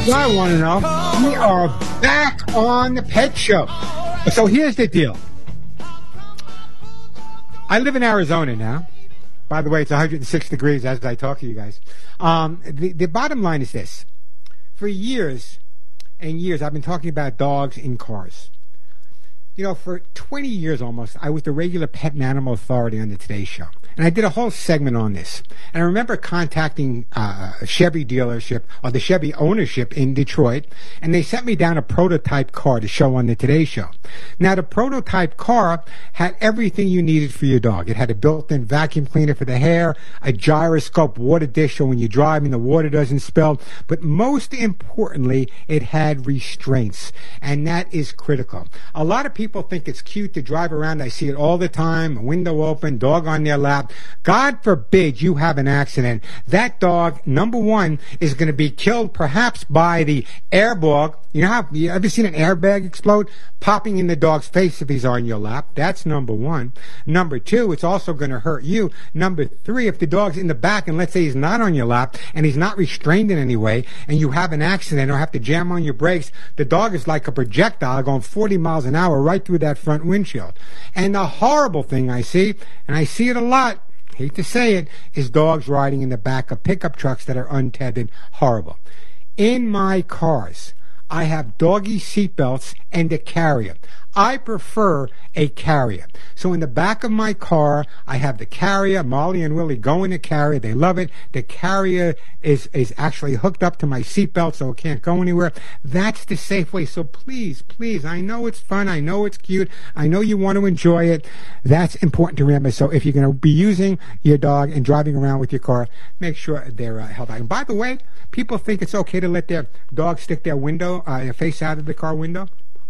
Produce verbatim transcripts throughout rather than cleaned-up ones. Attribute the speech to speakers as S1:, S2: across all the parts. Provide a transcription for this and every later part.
S1: So I want to know, we are back on the Pet Show. So here's the deal. I live in Arizona now. By the way, it's one hundred six degrees as I talk to you guys. Um, the, the bottom line is this. For years and years, I've been talking about dogs in cars. You know, for twenty years almost, I was the regular pet and animal authority on the Today Show. And I did a whole segment on this. And I remember contacting uh, a Chevy dealership, or the Chevy ownership in Detroit, and they sent me down a prototype car to show on the Today Show. Now, the prototype car had everything you needed for your dog. It had a built-in vacuum cleaner for the hair, a gyroscope water dish so when you're driving the water doesn't spill, but most importantly, it had restraints, and that is critical. A lot of people think it's cute to drive around. I see it all the time, a window open, dog on their lap. God forbid you have an accident. That dog, number one, is going to be killed perhaps by the airbag. You know how, you ever seen an airbag explode? Popping in the dog's face if he's on your lap. That's number one. Number two, it's also going to hurt you. Number three, if the dog's in the back and let's say he's not on your lap and he's not restrained in any way and you have an accident or have to jam on your brakes, the dog is like a projectile going forty miles an hour right through that front windshield. And the horrible thing I see, and I see it a lot, hate to say it, is dogs riding in the back of pickup trucks that are untethered. Horrible. In my cars, I have doggy seatbelts and a carrier. I prefer a carrier. So in the back of my car, I have the carrier. Molly and Willie go in the carrier. They love it. The carrier is, is actually hooked up to my seatbelt so it can't go anywhere. That's the safe way. So please, please, I know it's fun. I know it's cute. I know you want to enjoy it. That's important to remember. So if you're going to be using your dog and driving around with your car, make sure they're uh, held out. And by the way, people think it's okay to let their dog stick their window, uh, their face out of the car window.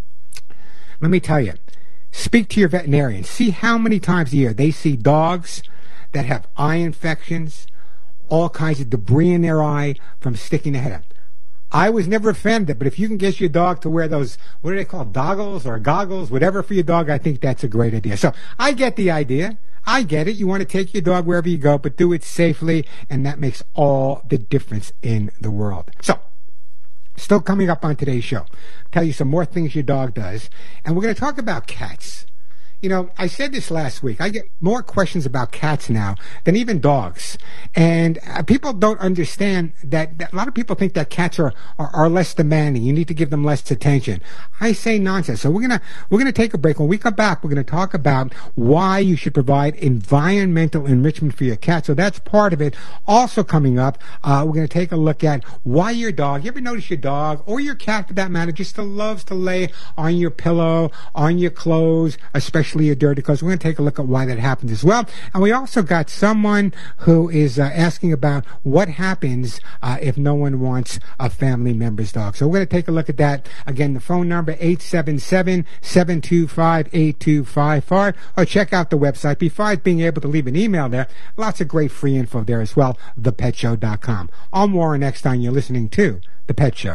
S1: Let me tell you, speak to your veterinarian. See how many times a year they see dogs that have eye infections, all kinds of debris in their eye from sticking their head out. I was never a fan of it, but if you can get your dog to wear those, what do they call, doggles or goggles, whatever for your dog, I think that's a great idea. So I get the idea. I get it. You want to take your dog wherever you go, but do it safely, and that makes all the difference in the world. So, still coming up on today's show, tell you some more things your dog does, and we're going to talk about cats. You know, I said this last week. I get more questions about cats now than even dogs. And uh, people don't understand that, that a lot of people think that cats are, are, are less demanding. You need to give them less attention. I say nonsense. So we're going to, we're going to take a break. When we come back, we're going to talk about why you should provide environmental enrichment for your cat. So that's part of it. Also coming up, uh, we're going to take a look at why your dog, you ever notice your dog or your cat for that matter, just loves to lay on your pillow, on your clothes, especially your dirty clothes. We're going to take a look at why that happens as well. And we also got someone who is uh, asking about what happens uh, if no one wants a family member's dog. So we're going to take a look at that. Again, the phone number eight seven seven, seven two five, eight two five five, or check out the website. Besides being able to leave an email there, lots of great free info there as well, the pet show dot com. I'm Warren Eckstein. You're listening to The Pet Show.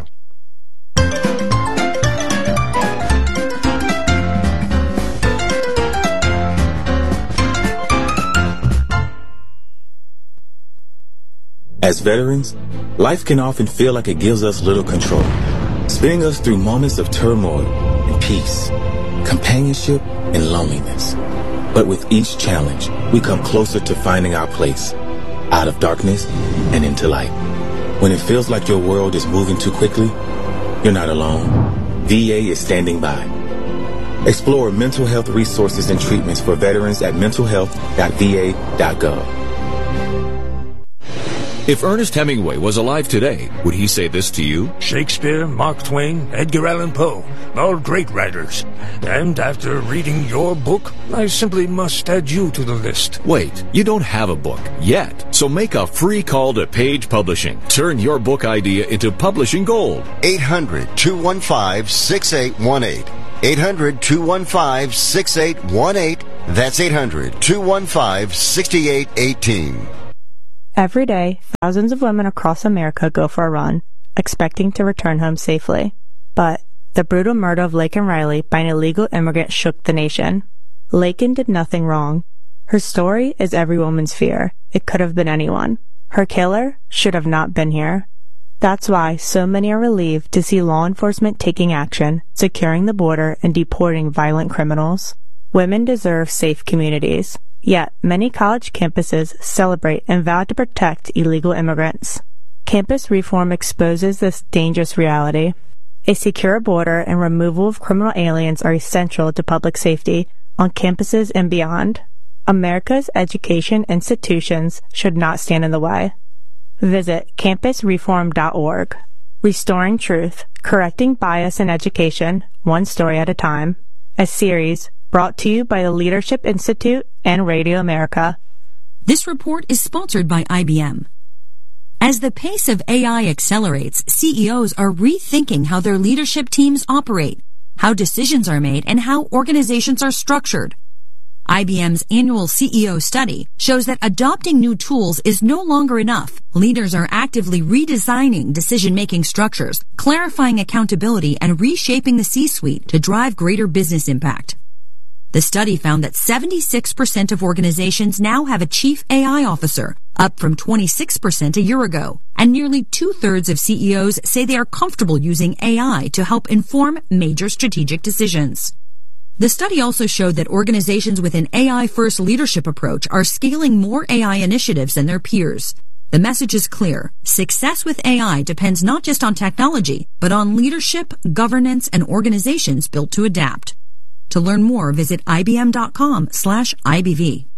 S2: As veterans, life can often feel like it gives us little control, spinning us through moments of turmoil and peace, companionship and loneliness. But with each challenge, we come closer to finding our place, out of darkness and into light. When it feels like your world is moving too quickly, you're not alone. V A is standing by. Explore mental health resources and treatments for veterans at mental health dot v a dot gov.
S3: If Ernest Hemingway was alive today, would he say this to you?
S4: Shakespeare, Mark Twain, Edgar Allan Poe, all great writers. And after reading your book, I simply must add you to the list.
S3: Wait, you don't have a book yet. So make a free call to Page Publishing. Turn your book idea into publishing gold.
S5: eight hundred, two one five, six eight one eight. eight hundred, two one five, six eight one eight. That's eight hundred, two one five, six eight one eight.
S6: Every day, thousands of women across America go for a run, expecting to return home safely. But the brutal murder of Laken Riley by an illegal immigrant shook the nation. Laken did nothing wrong. Her story is every woman's fear. It could have been anyone. Her killer should have not been here. That's why so many are relieved to see law enforcement taking action, securing the border, and deporting violent criminals. Women deserve safe communities. Yet, many college campuses celebrate and vow to protect illegal immigrants. Campus reform exposes this dangerous reality. A secure border and removal of criminal aliens are essential to public safety on campuses and beyond. America's education institutions should not stand in the way. Visit campus reform dot org. Restoring Truth, Correcting Bias in Education, One Story at a Time. A series brought to you by the Leadership Institute and Radio America.
S7: This report is sponsored by I B M. As the pace of A I accelerates, C E Os are rethinking how their leadership teams operate, how decisions are made, and how organizations are structured. I B M's annual C E O study shows that adopting new tools is no longer enough. Leaders are actively redesigning decision-making structures, clarifying accountability, and reshaping the C-suite to drive greater business impact. The study found that seventy-six percent of organizations now have a chief A I officer, up from twenty-six percent a year ago, and nearly two-thirds of C E Os say they are comfortable using A I to help inform major strategic decisions. The study also showed that organizations with an A I-first leadership approach are scaling more A I initiatives than their peers. The message is clear. Success with A I depends not just on technology, but on leadership, governance, and organizations built to adapt. To learn more, visit I B M dot com slash I B V.